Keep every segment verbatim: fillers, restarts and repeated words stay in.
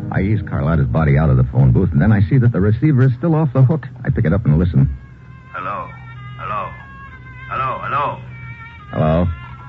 I ease Carlotta's body out of the phone booth, and then I see that the receiver is still off the hook. I pick it up and listen. Hello? Hello? Hello? Hello? Hello?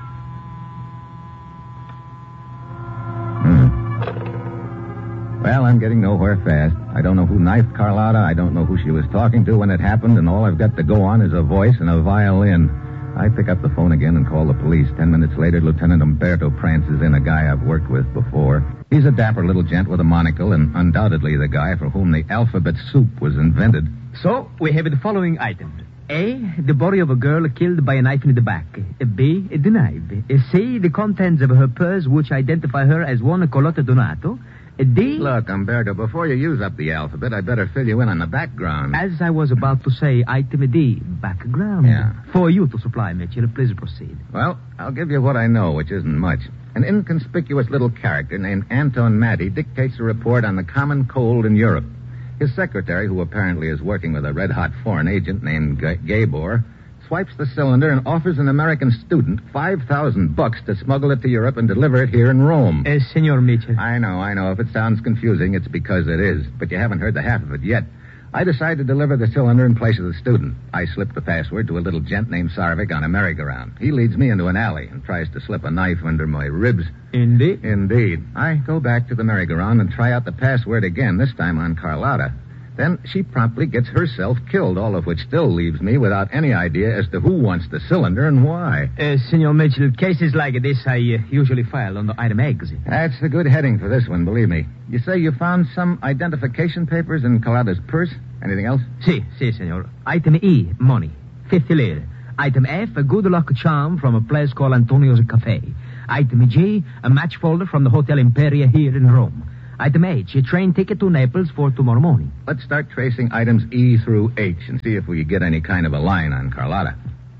Hmm. Well, I'm getting nowhere fast. I don't know who knifed Carlotta. I don't know who she was talking to when it happened, and all I've got to go on is a voice and a violin. I pick up the phone again and call the police. Ten minutes later, Lieutenant Umberto prances in, a guy I've worked with before. He's a dapper little gent with a monocle, and undoubtedly the guy for whom the alphabet soup was invented. So, we have the following items. A, the body of a girl killed by a knife in the back. B, the knife. C, the contents of her purse, which identify her as one Carlotta Donato. D... Look, Umberto, before you use up the alphabet, I'd better fill you in on the background. As I was about to say, item D, background. Yeah. For you to supply, Mitchell. Please proceed. Well, I'll give you what I know, which isn't much. An inconspicuous little character named Anton Matty dictates a report on the common cold in Europe. His secretary, who apparently is working with a red-hot foreign agent named G- Gabor, swipes the cylinder and offers an American student five thousand bucks to smuggle it to Europe and deliver it here in Rome. Uh, Senor Mitchell. I know, I know. If it sounds confusing, it's because it is. But you haven't heard the half of it yet. I decide to deliver the cylinder in place of the student. I slip the password to a little gent named Sarvik on a merry-go-round. He leads me into an alley and tries to slip a knife under my ribs. Indeed? Indeed. I go back to the merry-go-round and try out the password again, this time on Carlotta. Then she promptly gets herself killed, all of which still leaves me without any idea as to who wants the cylinder and why. Uh, Senor Mitchell, cases like this I uh, usually file under item X. That's a good heading for this one, believe me. You say you found some identification papers in Carlotta's purse? Anything else? Si, si, senor. Item E, money. fifty lire. Item F, a good luck charm from a place called Antonio's Cafe. Item G, a match folder from the Hotel Imperia here in Rome. Item H, a train ticket to Naples for tomorrow morning. Let's start tracing items E through H and see if we get any kind of a line on Carlotta.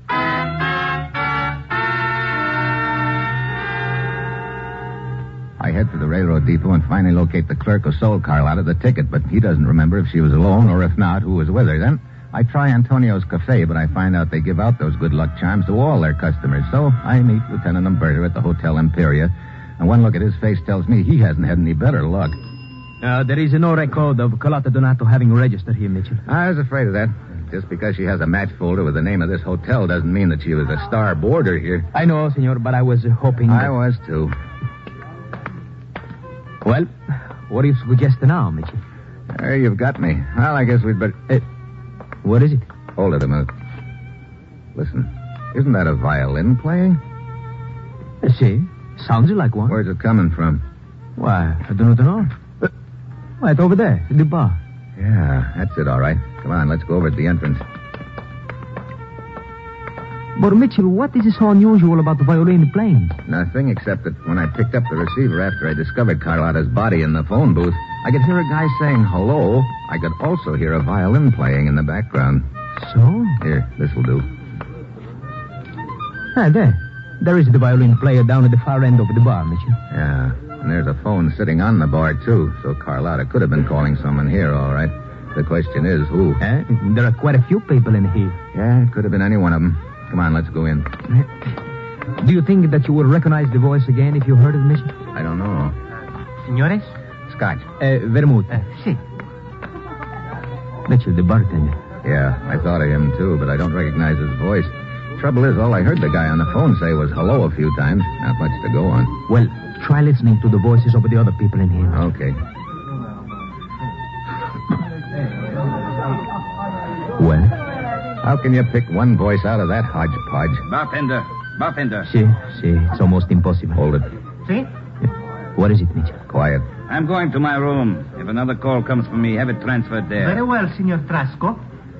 I head for the railroad depot and finally locate the clerk who sold Carlotta the ticket, but he doesn't remember if she was alone or if not, who was with her. Then I try Antonio's Cafe, but I find out they give out those good luck charms to all their customers. So I meet Lieutenant Umberto at the Hotel Imperia, and one look at his face tells me he hasn't had any better luck. Uh, there is no record of Carlotta Donato having registered here, Mitchell. I was afraid of that. Just because she has a match folder with the name of this hotel doesn't mean that she was a star boarder here. I know, senor, but I was uh, hoping... I that... was, too. Well, what do you suggest now, Mitchell? There you've got me. Well, I guess we'd better... Uh, what is it? Hold it a minute. Listen, isn't that a violin playing? Uh, see, sounds like one. Where's it coming from? Why, I do not know. Uh, right over there, in the bar. Yeah, that's it, all right. Come on, let's go over to the entrance. But, Mitchell, what is so unusual about the violin playing? Nothing, except that when I picked up the receiver after I discovered Carlotta's body in the phone booth, I could hear a guy saying hello. I could also hear a violin playing in the background. So? Here, this'll do. Ah, there. There is the violin player down at the far end of the bar, Mitchell. Yeah, and there's a phone sitting on the bar, too, so Carlotta could have been calling someone here, all right. The question is, who? Eh? There are quite a few people in here. Yeah, it could have been any one of them. Come on, let's go in. Do you think that you would recognize the voice again if you heard it, Mitchell? I don't know. Signores? Scotch. Uh, vermouth. Uh, si. Mitchell, the bartender. Yeah, I thought of him, too, but I don't recognize his voice. Trouble is, all I heard the guy on the phone say was hello a few times. Not much to go on. Well, try listening to the voices of the other people in here. Okay. Well? How can you pick one voice out of that hodgepodge? Bartender, bartender. See, see, it's almost impossible. Hold it. Si? What is it, Mitchell? Quiet. I'm going to my room. If another call comes for me, have it transferred there. Very well, Signor Trasco.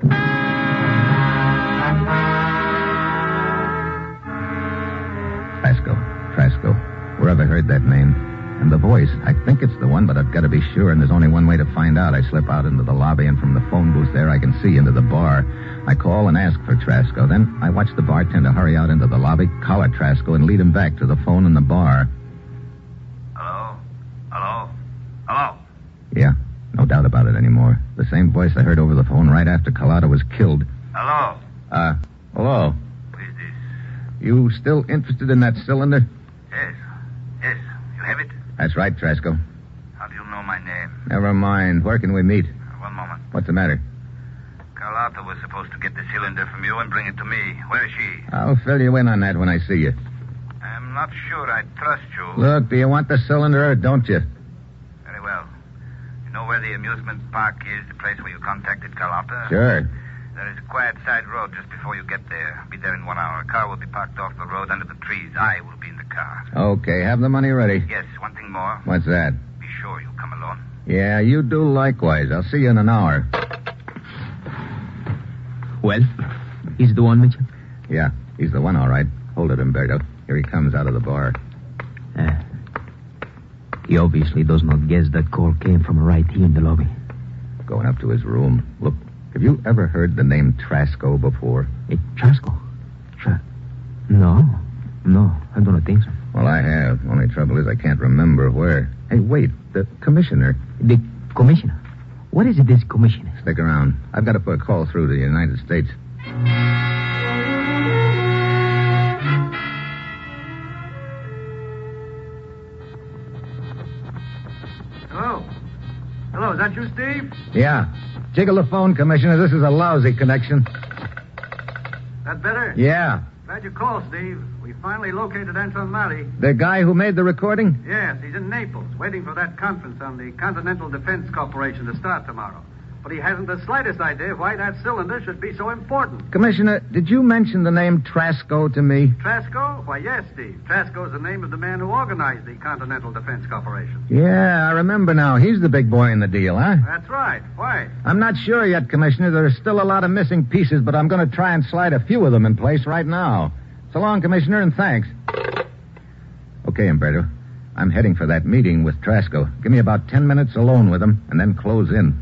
Trasco. Trasco. Where have I heard that name? And the voice, I think it's the one, but I've got to be sure, and there's only one way to find out. I slip out into the lobby, and from the phone booth there, I can see into the bar. I call and ask for Trasco. Then I watch the bartender hurry out into the lobby, collar Trasco, and lead him back to the phone in the bar. Hello? Hello? Hello? Yeah, no doubt about it anymore. The same voice I heard over the phone right after Carlotta was killed. Hello? Uh, hello? Who is this? You still interested in that cylinder? Yes. Yes. You have it? That's right, Trasco. How do you know my name? Never mind. Where can we meet? Uh, one moment. What's the matter? Carlotta was supposed to get the cylinder from you and bring it to me. Where is she? I'll fill you in on that when I see you. I'm not sure I trust you. Look, do you want the cylinder or don't you? Very well. You know where the amusement park is, the place where you contacted Carlotta? Sure. There is a quiet side road just before you get there. Be there in one hour. A car will be parked off the road under the trees. I will be in the car. Okay, have the money ready. Yes, one thing more. What's that? Be sure you come alone. Yeah, you do likewise. I'll see you in an hour. Well, he's the one, Mitchell? Yeah, he's the one, all right. Hold it, Umberto. Here he comes out of the bar. Uh, he obviously does not guess that call came from right here in the lobby. Going up to his room. Look, have you ever heard the name Trasco before? Hey, Trasco? Tra- no. No, I don't think so. Well, I have. Only trouble is I can't remember where. Hey, wait. The commissioner. The commissioner? What is it, this commissioner? Stick around. I've got to put a call through to the United States. Hello. Hello, is that you, Steve? Yeah. Jiggle the phone, Commissioner. This is a lousy connection. That better? Yeah. Glad you called, Steve. We finally located Anton Mali. The guy who made the recording? Yes, he's in Naples, waiting for that conference on the Continental Defense Corporation to start tomorrow. But he hasn't the slightest idea why that cylinder should be so important. Commissioner, did you mention the name Trasco to me? Trasco? Why, yes, Steve. Trasco's the name of the man who organized the Continental Defense Corporation. Yeah, I remember now. He's the big boy in the deal, huh? That's right. Why? I'm not sure yet, Commissioner. There's still a lot of missing pieces, but I'm going to try and slide a few of them in place right now. So long, Commissioner, and thanks. Okay, Umberto. I'm heading for that meeting with Trasco. Give me about ten minutes alone with him, and then close in.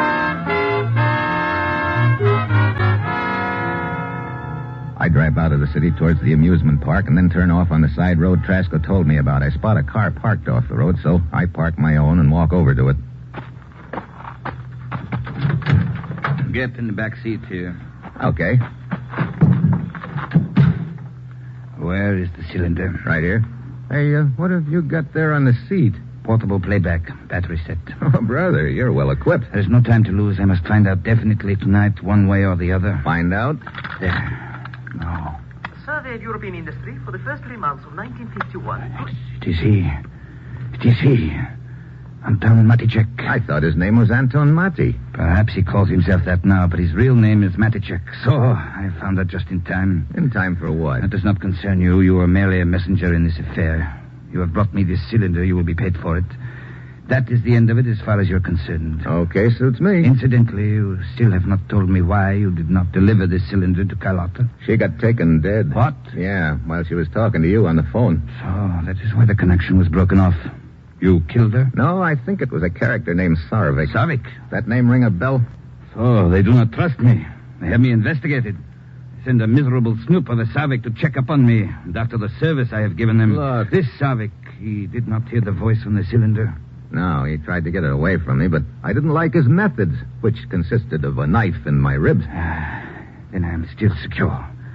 I drive out of the city towards the amusement park and then turn off on the side road Trasco told me about. I spot a car parked off the road, so I park my own and walk over to it. Get in the back seat here. Okay. Where is the cylinder? Right here. Hey, uh, what have you got there on the seat? Portable playback, battery set. Oh, brother, you're well equipped. There's no time to lose. I must find out definitely tonight, one way or the other. Find out? There. No. Survey of European industry for the first three months of nineteen fifty-one. It is he. It is he. Anton Maticek. I thought his name was Anton Mati. Perhaps he calls himself that now, but his real name is Maticek. So, I found that just in time. In time for what? That does not concern you. You are merely a messenger in this affair. You have brought me this cylinder. You will be paid for it. That is the end of it as far as you're concerned. Okay, suits me. Incidentally, you still have not told me why you did not deliver this cylinder to Carlotta. She got taken dead. What? Yeah, while she was talking to you on the phone. So, that is why the connection was broken off. You killed her? No, I think it was a character named Sarvik. Sarvik? That name ring a bell? So, they do not trust me. They have me investigated. They send a miserable snoop of a Sarvik to check up on me. And after the service I have given them... Look. This Sarvik, he did not hear the voice from the cylinder. No, he tried to get it away from me, but I didn't like his methods, which consisted of a knife in my ribs. Ah, then I am still secure.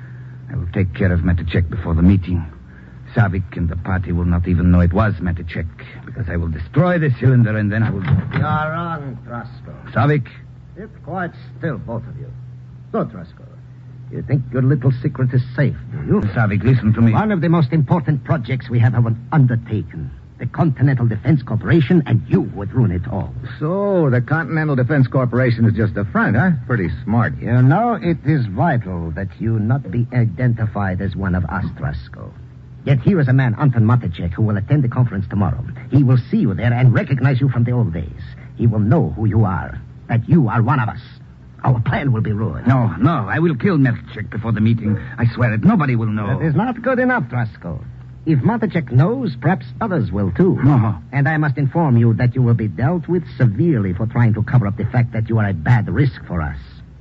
I will take care of Maticek before the meeting. Sarvik and the party will not even know it was Maticek, because I will destroy the cylinder and then I will... You're wrong, Trasco. Sarvik? It's quite still, both of you. So, Trasco, you think your little secret is safe, do you? Sarvik, listen to me. One of the most important projects we have ever undertaken. The Continental Defense Corporation, and you would ruin it all. So, the Continental Defense Corporation is just a front, huh? Pretty smart. You know, it is vital that you not be identified as one of us, Trasco. Yet here is a man, Anton Maticek, who will attend the conference tomorrow. He will see you there and recognize you from the old days. He will know who you are, that you are one of us. Our plan will be ruined. No, no, I will kill Maticek before the meeting. I swear it. Nobody will know. That is not good enough, Trasco. If Maticek knows, perhaps others will too. No. And I must inform you that you will be dealt with severely for trying to cover up the fact that you are a bad risk for us.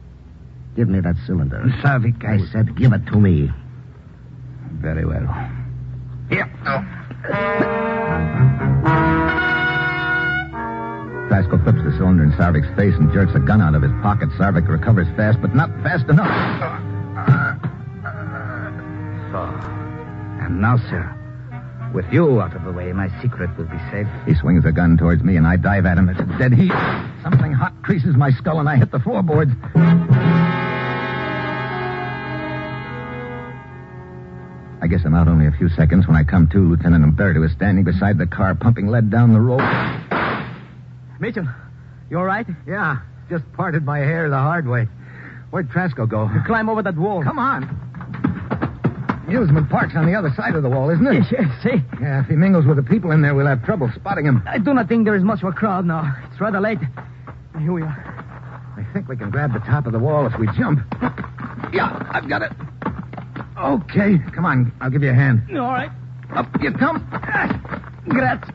Give me that cylinder. Sarvik, I... I said give it to me. Very well. Here. Trasco flips the cylinder in Sarvik's face and jerks a gun out of his pocket. Sarvik recovers fast, but not fast enough. So, and now, sir, With you out of the way, my secret will be safe. He swings a gun towards me, and I dive at him. It's a dead heat. Something hot creases my skull, and I hit the floorboards. I guess I'm out only a few seconds when I come to. Lieutenant Umberto is standing beside the car, pumping lead down the road. Mitchell, you all right? Yeah, just parted my hair the hard way. Where'd Trasco go? You climb over that wall. Come on. Amusement park's on the other side of the wall, isn't it? Yes, yes, see? Yeah, if he mingles with the people in there, we'll have trouble spotting him. I do not think there is much of a crowd now. It's rather late. Here we are. I think we can grab the top of the wall if we jump. Yeah, I've got it. Okay, come on. I'll give you a hand. All right. Up you come. Grazie.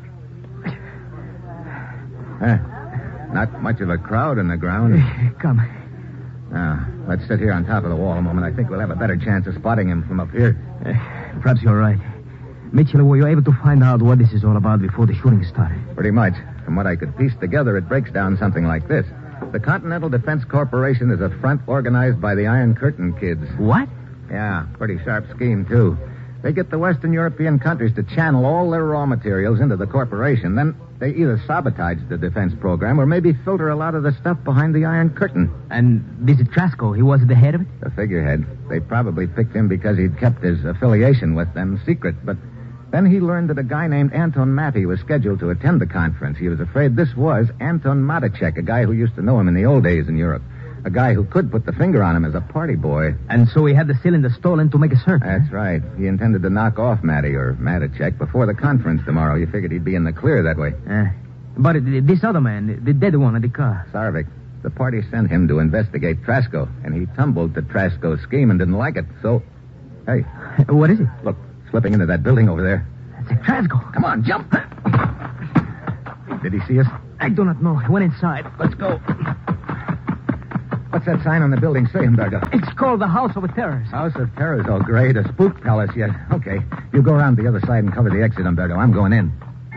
Uh, not much of a crowd in the ground. Come. Now, let's sit here on top of the wall a moment. I think we'll have a better chance of spotting him from up here. Uh, perhaps you're right. Mitchell, were you able to find out what this is all about before the shooting started? Pretty much. From what I could piece together, it breaks down something like this. The Continental Defense Corporation is a front organized by the Iron Curtain kids. What? Yeah, pretty sharp scheme, too. They get the Western European countries to channel all their raw materials into the corporation. Then they either sabotage the defense program or maybe filter a lot of the stuff behind the Iron Curtain. And this is Trasco. He was at the head of it? The figurehead. They probably picked him because he'd kept his affiliation with them secret. But then he learned that a guy named Anton Mattei was scheduled to attend the conference. He was afraid this was Anton Matacek, a guy who used to know him in the old days in Europe. A guy who could put the finger on him as a party boy. And so he had the cylinder stolen to make a search. That's right. He intended to knock off Mattei or Matacek before the conference tomorrow. You figured he'd be in the clear that way. Uh, but uh, this other man, the dead one in the car. Sarvik. The party sent him to investigate Trasco, and he tumbled to Trasco's scheme and didn't like it. So, hey. What is it? Look, slipping into that building over there. It's a Trasco. Come on, jump. Did he see us? I do not know. He went inside. Let's go. What's that sign on the building say, Umberto? It's called the House of Terrors. House of Terrors. Oh, great. A spook palace, yes. Okay. You go around the other side and cover the exit, Umberto. I'm going in.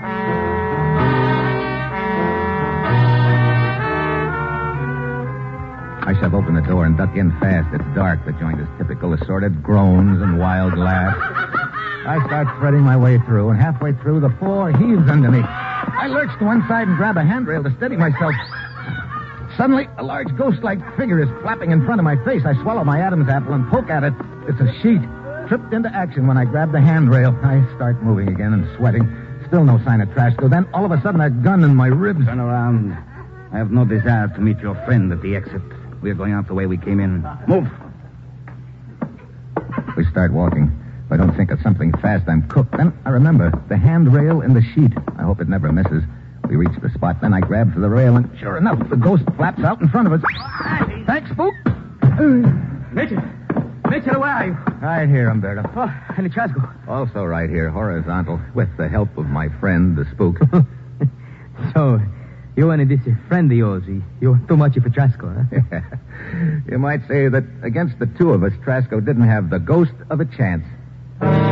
I shove open the door and duck in fast. It's dark. The joint is typical assorted groans and wild laughs. I start threading my way through, and halfway through, the floor heaves under me. I lurch to one side and grab a handrail to steady myself. Suddenly, a large ghost-like figure is flapping in front of my face. I swallow my Adam's apple and poke at it. It's a sheet. Tripped into action when I grab the handrail. I start moving again and sweating. Still no sign of Trasco. Then, all of a sudden, a gun in my ribs. Turn around. I have no desire to meet your friend at the exit. We are going out the way we came in. Move. We start walking. If I don't think of something fast, I'm cooked. Then I remember the handrail in the sheet. I hope it never misses. We reach the spot, then I grab for the rail, and sure enough, the ghost flaps out in front of us. Thanks, spook. Mitchell. Mitchell, where are you? Right here, Umberto. Oh, and the Trasco. Also right here, horizontal, with the help of my friend, the spook. So, you and this friend of yours, you're too much of a Trasco, huh? Yeah. You might say that against the two of us, Trasco didn't have the ghost of a chance.